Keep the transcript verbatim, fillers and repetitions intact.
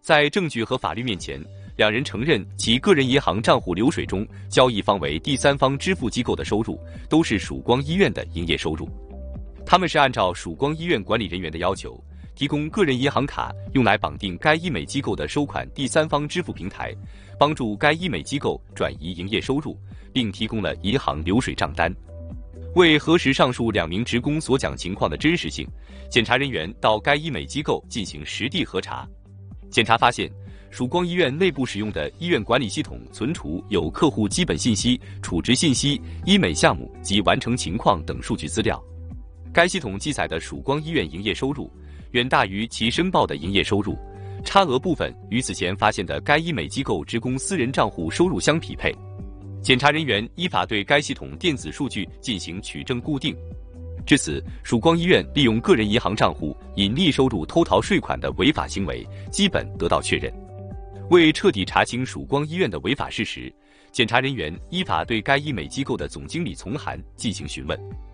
在证据和法律面前，两人承认其个人银行账户流水中交易方为第三方支付机构的收入，都是曙光医院的营业收入。他们是按照曙光医院管理人员的要求，提供个人银行卡用来绑定该医美机构的收款第三方支付平台，帮助该医美机构转移营业收入，并提供了银行流水账单。为核实上述两名职工所讲情况的真实性，检察人员到该医美机构进行实地核查。检查发现，曙光医院内部使用的医院管理系统存储有客户基本信息、储值信息、医美项目及完成情况等数据资料。该系统记载的曙光医院营业收入远大于其申报的营业收入，差额部分与此前发现的该医美机构职工私人账户收入相匹配。检察人员依法对该系统电子数据进行取证固定。至此，曙光医院利用个人银行账户隐匿收入偷逃税款的违法行为基本得到确认。为彻底查清曙光医院的违法事实，检察人员依法对该医美机构的总经理丛涵进行询问。